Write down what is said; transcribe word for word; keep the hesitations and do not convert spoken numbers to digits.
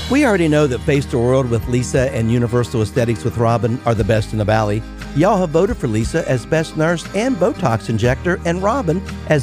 We already know that Face the World with Lisa and Universal Aesthetics with Robin are the best in the Valley. Y'all have voted for Lisa as Best Nurse and Botox Injector, and Robin as